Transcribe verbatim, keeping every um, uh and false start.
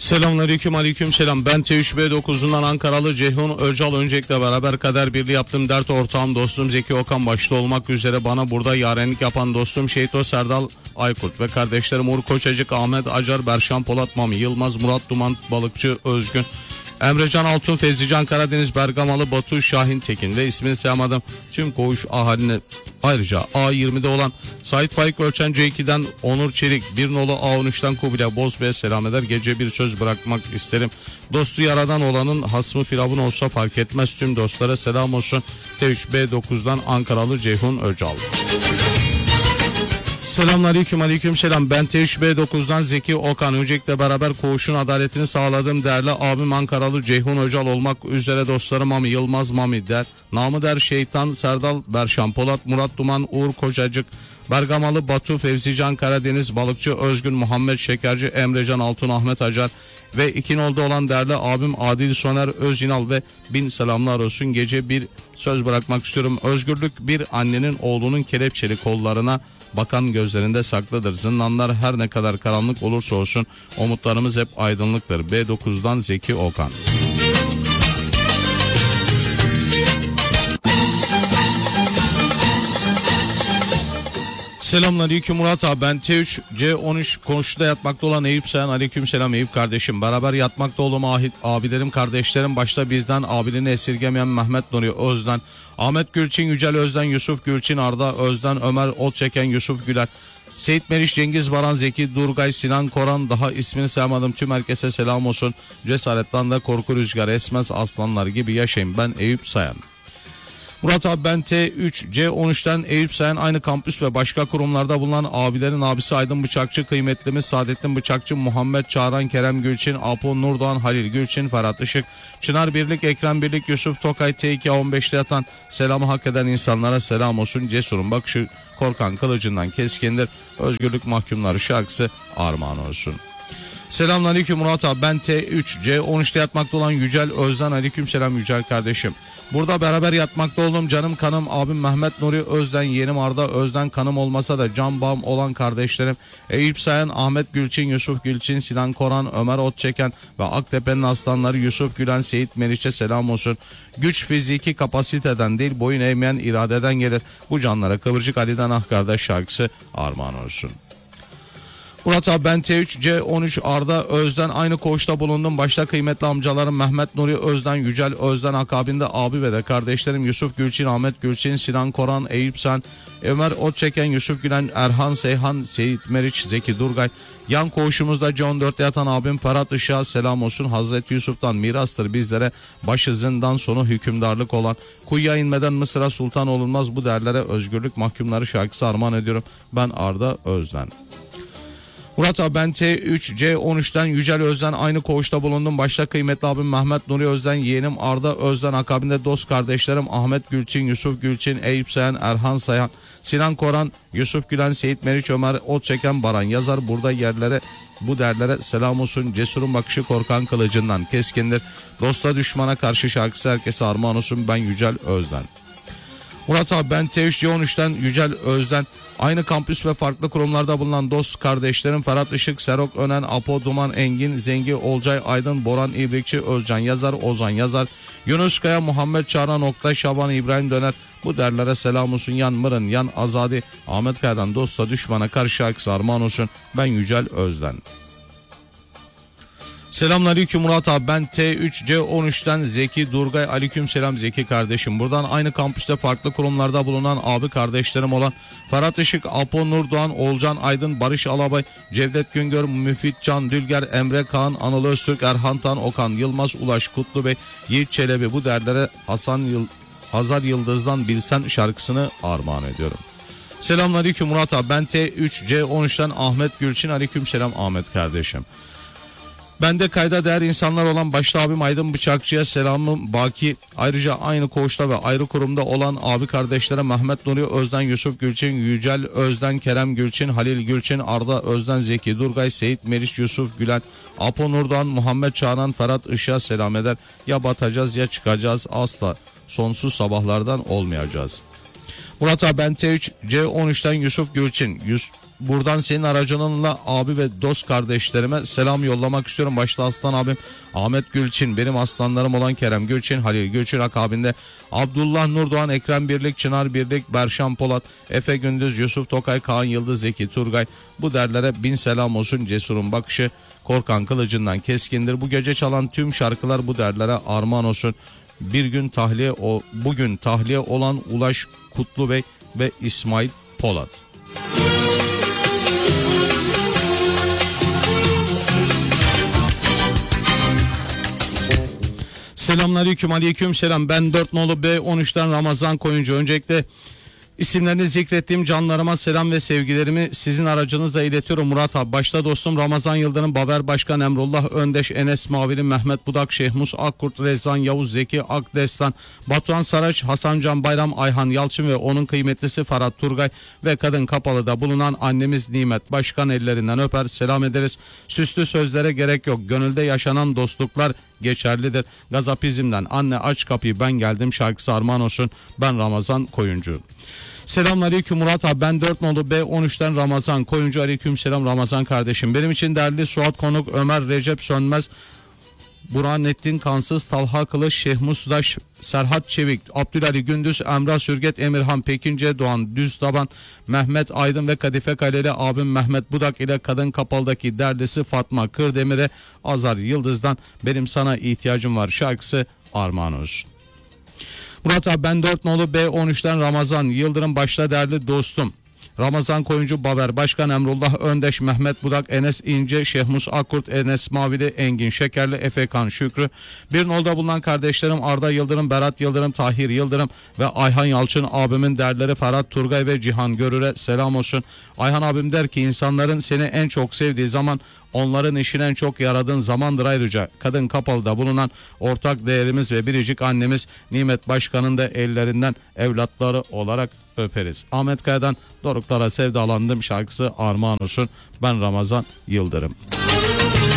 Selamünaleyküm, aleyküm selam. Ben T üç B dokuzundan Ankaralı Ceyhun Öcal. Öncelikle beraber kader birliği yaptığım dert ortağım dostum Zeki Okan başta olmak üzere bana burada yarenlik yapan dostum Şehito Serdal Aykurt ve kardeşlerim Uğur Koçacık, Ahmet Acar, Berşan Polat, Mami Yılmaz, Murat Duman, Balıkçı Özgün, Emrecan Altun, Fevzican Karadeniz, Bergamalı Batu Şahin Tekin ve ismini sayamadım tüm koğuş ahaline, ayrıca A yirmide olan Sait Faik Ölçen C iki'den Onur Çelik, bir nolu A on üç'ten Kubilay Bozbey'e selam eder. Gece bir söz bırakmak isterim. Dostu yaradan olanın hasmı firavun olsa fark etmez, tüm dostlara selam olsun. T üç B dokuz'dan Ankaralı Ceyhun Öcal. Selamünaleyküm, aleyküm selam. Ben T üç B dokuz'dan Zeki Okan. Öncelikle beraber koğuşun adaletini sağladığım değerli abim Ankaralı Ceyhun Öcal olmak üzere dostlarım Mami Yılmaz, Mami Der, namı der Şeytan Serdal, Berşan Polat, Murat Duman, Uğur Kocacık, Bergamalı Batu, Fevzican Karadeniz, Balıkçı Özgün, Muhammed Şekerci, Emrecan Altun, Ahmet Acar ve iki nolda olan değerli abim Adil Soner Özinal ve bin selamlar olsun. Gece bir söz bırakmak istiyorum. Özgürlük bir annenin oğlunun kelepçeli kollarına bakan gözlerinde saklıdır. Zindanlar her ne kadar karanlık olursa olsun umutlarımız hep aydınlıktır. B dokuz'dan Zeki Okan. Selamünaleyküm Murat abi, ben T üç C on üç komşuda yatmakta olan Eyüp Sayan. Aleyküm selam Eyüp kardeşim. Beraber yatmakta olduğum ahit abilerim kardeşlerim başta bizden abiliğini esirgemeyen Mehmet Nuri Özden, Ahmet Gülçin, Yücel Özden, Yusuf Gülçin, Arda Özden, Ömer Otçeken, Yusuf Güler, Seyit Meriç, Cengiz Baran, Zeki Durgay, Sinan Koran, daha ismini sayamadım tüm herkese selam olsun. Cesaretten de korku rüzgarı esmez, aslanlar gibi yaşayın. Ben Eyüp Sayan. Murat abi, ben T üç C on üç'ten Eyüp Sayan, aynı kampüs ve başka kurumlarda bulunan abilerin abisi Aydın Bıçakçı, kıymetlimiz Saadettin Bıçakçı, Muhammed Çağran, Kerem Gülçin, Apo Nurdoğan, Halil Gülçin, Ferhat Işık, Çınar Birlik, Ekrem Birlik, Yusuf Tokay, T iki on beş'te yatan selamı hak eden insanlara selam olsun. Cesurun bakışı korkan kılıcından keskindir. Özgürlük mahkumları şarkısı armağan olsun. Selamünaleyküm Murat abi, ben T üç C on üç'te yatmakta olan Yücel Özden. Aleyküm selam Yücel kardeşim. Burada beraber yatmakta olduğum canım kanım abim Mehmet Nuri Özden, yeğenim Arda Özden, kanım olmasa da can bağım olan kardeşlerim Eyüp Sayan, Ahmet Gülçin, Yusuf Gülçin, Sinan Koran, Ömer Otçeken ve Aktepe'nin aslanları Yusuf Gülen, Seyit Meriç'e selam olsun. Güç fiziki kapasiteden değil, boyun eğmeyen iradeden gelir. Bu canlara Kıvırcık Ali'den Ah Kardeş şarkısı armağan olsun. Murat abi, ben T üç C on üç Arda Özden, aynı koğuşta bulundum. Başta kıymetli amcalarım Mehmet Nuri Özden, Yücel Özden, akabinde abi ve de kardeşlerim Yusuf Gülçin, Ahmet Gülçin, Sinan Koran, Eyüp Sen, Ömer Otçeken, Yusuf Gülen, Erhan Seyhan, Seyit Meriç, Zeki Durgay. Yan koğuşumuzda C on dört'te yatan abim Ferhat Işık'a selam olsun. Hazreti Yusuf'tan mirastır bizlere başı zindan sonu hükümdarlık olan. Kuyuya inmeden Mısır'a sultan olunmaz, bu derlere özgürlük mahkumları şarkısı armağan ediyorum. Ben Arda Özden. Murat abi, ben T üç C on üç'ten Yücel Özden, aynı koğuşta bulundum. Başta kıymetli abim Mehmet Nuri Özden, yeğenim Arda Özden, akabinde dost kardeşlerim Ahmet Gülçin, Yusuf Gülçin, Eyüp Sayan, Erhan Sayan, Sinan Koran, Yusuf Gülen, Seyit Meriç, Ömer Otçeken, Baran yazar. Burada yerlere bu derlere selam olsun. Cesurun bakışı korkan kılıcından keskindir. Dosta düşmana karşı şarkısı herkese armağan olsun. Ben Yücel Özden. Murat abi, ben T üç C on üç'ten Yücel Özden, aynı kampüs ve farklı kurumlarda bulunan dost kardeşlerim Ferhat Işık, Serok Önen, Apo Duman, Engin, Zengi, Olcay Aydın, Boran İbrikçi, Özcan Yazar, Ozan Yazar, Yunus Kaya, Muhammed Çağran, Oktay Şaban, İbrahim Döner. Bu derlere selam olsun. Yan Mırın, Yan Azadi, Ahmet Kaya'dan dosta düşmana karşı şarkısı armağan olsun. Ben Yücel Özden. Selamünaleyküm Murat abi, ben T üç C on üç'ten Zeki Durgay. Aleyküm selam Zeki kardeşim. Buradan aynı kampüste farklı kurumlarda bulunan abi kardeşlerim olan Ferhat Işık, Apo Nurdoğan, Olcan Aydın, Barış Alabay, Cevdet Güngör, Müfit Can Dülger, Emre Kaan, Anıl Öztürk, Erhan Tan, Okan Yılmaz, Ulaş Kutlu Bey, Yiğit Çelebi. Bu derlere Hasan Yıl Hazar Yıldız'dan Bilsen şarkısını armağan ediyorum. Selamünaleyküm Murat abi, ben T üç C on üç'ten Ahmet Gülçin. Aleyküm selam Ahmet kardeşim. Bende kayda değer insanlar olan başta abim Aydın Bıçakçı'ya selamım baki. Ayrıca aynı koğuşta ve ayrı kurumda olan abi kardeşlere Mehmet Nuri Özden, Yusuf Gülçin, Yücel Özden, Kerem Gülçin, Halil Gülçin, Arda Özden, Zeki Durgay, Seyit Meriç, Yusuf Gülen, Apo Nurdoğan, Muhammed Çağran, Ferhat Işık'a selam eder. Ya batacağız ya çıkacağız, asla sonsuz sabahlardan olmayacağız. Murat abi, ben T üç C on üç'ten Yusuf Gülçin. Yus buradan senin aracılığınla abi ve dost kardeşlerime selam yollamak istiyorum. Başta aslan abim Ahmet Gülçin, benim aslanlarım olan Kerem Gülçin, Halil Gülçin akabinde Abdullah Nurdoğan, Ekrem Birlik, Çınar Birlik, Berşan Polat, Efe Gündüz, Yusuf Tokay, Kaan Yıldız, Zeki Turgay. Bu derlere bin selam olsun. Cesur'un bakışı korkan kılıcından keskindir. Bu gece çalan tüm şarkılar bu derlere armağan olsun. Bir gün tahliye o bugün tahliye olan Ulaş Kutlubey ve İsmail Polat. Selamünaleyküm, aleyküm selam. Ben dört nolu B on üçten Ramazan Koyuncu. Öncelikle İsimlerini zikrettiğim canlarıma selam ve sevgilerimi sizin aracınızla iletiyorum. Murat abi başta dostum Ramazan Yıldırım, Baber Başkan, Emrullah Öndeş, Enes Mavili, Mehmet Budak, Şehmus Akkurt, Rezan Yavuz, Zeki Akdestan, Batuhan Saraç, Hasan Can Bayram, Ayhan Yalçın ve onun kıymetlisi Ferhat Turgay ve Kadın Kapalı'da bulunan annemiz Nimet Başkan ellerinden öper selam ederiz. Süslü sözlere gerek yok. Gönülde yaşanan dostluklar geçerlidir. Gazapizmden anne aç kapıyı ben geldim şarkısı armağan olsun. Ben Ramazan Koyuncu. Selamünaleyküm Murat abi, ben dört nolu B on üçten Ramazan Koyuncu. Aleyküm selam Ramazan kardeşim. Benim için değerli Suat Konuk, Ömer Recep Sönmez, Burhanettin Kansız, Talha Kılıç, Şehmus Sudaş, Serhat Çevik, Abdülali Gündüz, Emrah Sürget, Emirhan Pekince, Doğan Düztaban, Mehmet Aydın ve Kadife Kaleli abim Mehmet Budak ile Kadın Kapalı'daki derlisi Fatma Kırdemir'e Azar Yıldız'dan benim sana ihtiyacım var şarkısı armağan olsun. Murat abi ben dört nolu B on üçten Ramazan Yıldırım başta değerli dostum Ramazan Koyuncu, Baber Başkan, Emrullah Öndeş, Mehmet Budak, Enes İnce, Şehmus Akkurt, Enes Mavili, Engin Şekerli, Efekan Şükrü. Bir nolda bulunan kardeşlerim Arda Yıldırım, Berat Yıldırım, Tahir Yıldırım ve Ayhan Yalçın abimin derleri Ferhat Turgay ve Cihan Görür'e selam olsun. Ayhan abim der ki insanların seni en çok sevdiği zaman onların işine en çok yaradığın zamandır. Ayrıca Kadın Kapalı'da bulunan ortak değerimiz ve biricik annemiz Nimet Başkan'ın da ellerinden evlatları olarak öperiz. Ahmet Kaya'dan Doruklara Sevdalandım şarkısı armağan olsun. Ben Ramazan Yıldırım.